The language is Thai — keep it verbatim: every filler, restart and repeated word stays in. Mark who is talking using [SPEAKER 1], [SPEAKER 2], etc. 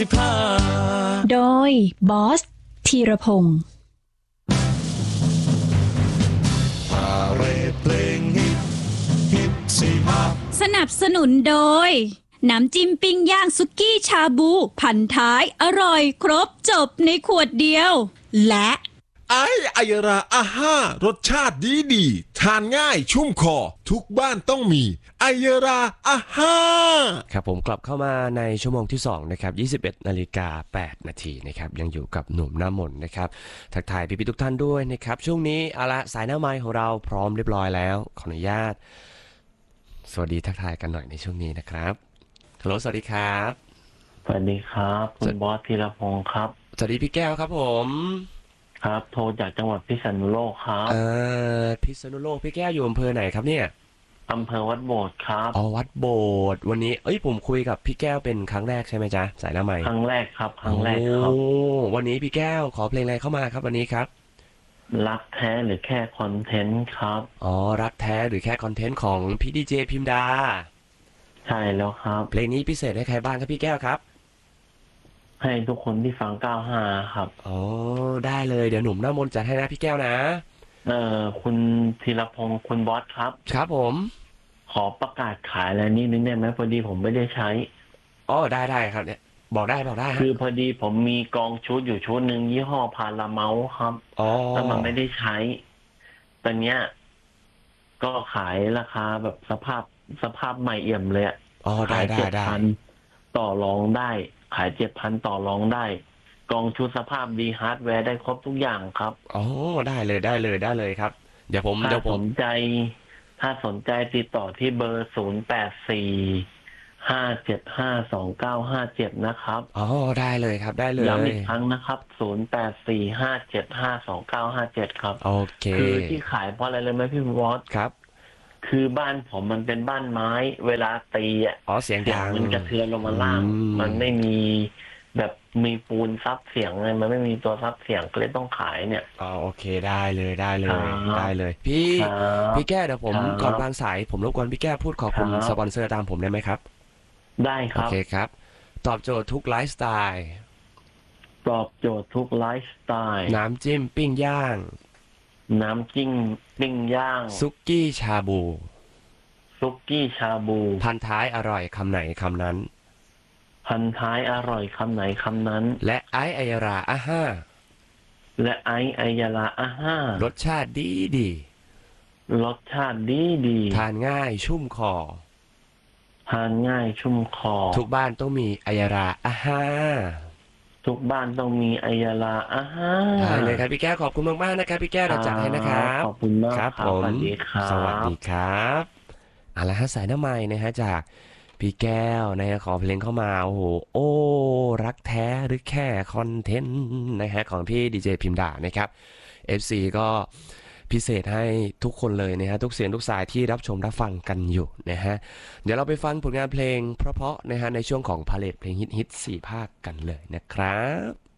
[SPEAKER 1] โดยบอสธีรพงศ์สนับสนุนโดยน้ำจิ้มปิ้งย่างสุกี้ชาบูพันท้ายอร่อยครบจบในขวดเดียวและ
[SPEAKER 2] ไอไอยราอาห้ารสชาติดีดีทานง่ายชุ่มคอทุกบ้านต้องมีไอยราอาห้า
[SPEAKER 3] ครับผมกลับเข้ามาในชั่วโมงที่สองนะครับยี่สิบเอ็ดนาฬิกาแปดนาทีนะครับยังอยู่กับหนุ่มหน้ามนนะครับทักทายพี่ๆทุกท่านด้วยนะครับช่วงนี้เอาละสายหน้าไมค์ของเราพร้อมเรียบร้อยแล้วขออนุญาตสวัสดีทักทายกันหน่อยในช่วงนี้นะครับฮัลโหลสวัสดีครับ
[SPEAKER 4] สวัสดีครับคุณบอสธีรพงศ์ครับ
[SPEAKER 3] สวัสดีพี่แก้วครับผม
[SPEAKER 4] ครับโทรจากจังหวัดพิษณุโลกครับ
[SPEAKER 3] เอ่อพิษณุโลกพี่แก้วอยู่อำเภอไหนครับเนี่ย
[SPEAKER 4] อำเภอวัดโบสถ์ครับ
[SPEAKER 3] อ๋อวัดโบสถ์วันนี้เอ้ยผมคุยกับพี่แก้วเป็นครั้งแรกใช่ไหมจ๊ะสายหน้าไมค์
[SPEAKER 4] ครั้งแรกครับครั้งแรกครับ
[SPEAKER 3] โอ้วันนี้พี่แก้วขอเพลงอะไรเข้ามาครับวันนี้ครับ
[SPEAKER 4] รักแท้หรือแค่คอนเทนต์ครับ
[SPEAKER 3] อ๋อรักแท้หรือแค่คอนเทนต์ของพี่ดีเจพิมดา
[SPEAKER 4] ใช่แล้วครับ
[SPEAKER 3] เพลงนี้พิเศษให้ใครบ้างครับพี่แก้วครับ
[SPEAKER 4] ให้ทุกคนที่ฟังเก้าสิบห้าครับ
[SPEAKER 3] อ๋อได้เลยเดี๋ยวหนุ่มหน้ามนต์จัดให้นะพี่แก้วนะ
[SPEAKER 4] เอ่อคุณธีรพงศ์คุณบอสครับ
[SPEAKER 3] ครับผม
[SPEAKER 4] ขอประกาศขายอะไรนิดนึงได้ไหมพอดีผมไม่ได้ใช้
[SPEAKER 3] อ๋อได้ได้ครับเนี่ยบอกได้บอกได้
[SPEAKER 4] คือพอดีผมมีกองชุดอยู่ชุดหนึ่งยี่ห้อพาราเมาส์ครับ
[SPEAKER 3] อ๋อ
[SPEAKER 4] แต่มันไม่ได้ใช้ตอนเนี้ยก็ขายราคาแบบสภาพสภาพใหม่เอี่ยมเลยอ่ะ
[SPEAKER 3] อ๋อได้ได้ได้
[SPEAKER 4] ต่อรองได้ขายเจ็ดพันต่อรองได้กองชุดสภาพดีฮาร์ดแวร์ได้ครบทุกอย่างครับ
[SPEAKER 3] อ๋อได้เลยได้เลยได้เลยครับเดี๋ยวผม
[SPEAKER 4] ถ้า
[SPEAKER 3] เดี๋ยวผม
[SPEAKER 4] สนใจถ้าสนใจติดต่อที่เบอร์ศูนย์แปดสี่ห้าเจ็ดห้าสองเก้าห้าเจ็ดนะครับ
[SPEAKER 3] อ๋อได้เลยครับได้เลย
[SPEAKER 4] ย้ำอีกครั้งนะครับศูนย์แปดสี่ห้าเจ็ดห้าสองเก้าห้าเจ็ดครับ
[SPEAKER 3] โอเค
[SPEAKER 4] คือที่ขายเพราะอะไรเลยไหมพี่วอส
[SPEAKER 3] ครับ
[SPEAKER 4] คือบ้านผมมันเป็นบ้านไม้เวลาตีอ่ะ
[SPEAKER 3] อ๋อเสียงดัง
[SPEAKER 4] มันกระเทือนลงมาล่างมันไม่มีแบบมีปูนซับเสียงเลยมันไม่มีตัวซับเสียงก็เลยต้องขายเนี่ย
[SPEAKER 3] อ๋อโอเคได้เลยได้เลยได้เลยพี่พี่แก้วเดี๋ยวผมก่อนวางสายผมรบกวนพี่แก้วพูดขอบคุณสปอนเซอร์ตามผมได้ไหมครับ
[SPEAKER 4] ได้ครับ
[SPEAKER 3] โอเคครับตอบโจทย์ทุกไลฟ์สไตล์
[SPEAKER 4] ตอบโจทย์ทุกไลฟ์สไตล์
[SPEAKER 3] น้ำจิ้มปิ้งย่าง
[SPEAKER 4] น้ำจิ้มปิ้งย่าง
[SPEAKER 3] ซุกี้ชาบู
[SPEAKER 4] ซุกี้ชาบู
[SPEAKER 3] พันท้ายอร่อยคำไหนคำนั้น
[SPEAKER 4] พันท้ายอร่อยคำไหนคำนั้น
[SPEAKER 3] และไอไอยราอาห้า
[SPEAKER 4] และไอไอยาลาอาห้าร
[SPEAKER 3] สชาติดีดี
[SPEAKER 4] รสชาติดีดี
[SPEAKER 3] ทานง่ายชุ่มคอ
[SPEAKER 4] ทานง่ายชุ่มคอ
[SPEAKER 3] ทุกบ้านต้องมีไอยาราอาห้า
[SPEAKER 4] ทุกบ้านต้องมีไอยาลาอาห้า
[SPEAKER 3] ได้เลยครับพี่แก้วขอบคุณมากๆนะครับพี่แก้วเราจัดให้นะครับ
[SPEAKER 4] ขอบคุณมาก
[SPEAKER 3] ครับผม
[SPEAKER 4] สวัสดีครับ
[SPEAKER 3] สวัสดีครับเอาละฮะสายหน้าไม้นะฮะจากพี่แก้วนะฮะขอเพลงเข้ามาโอ้โหโอ้รักแท้หรือแค่คอนเทนต์นะฮะของพี่ดีเจพิมดานะครับ เอฟ ซี ก็พิเศษให้ทุกคนเลยนะฮะทุกเสียงทุกสายที่รับชมรับฟังกันอยู่นะฮะเดี๋ยวเราไปฟังผลงานเพลงเพราะๆนะฮะในช่วงของพาเลทเพลงฮิตๆสี่ภาคกันเลยนะครับ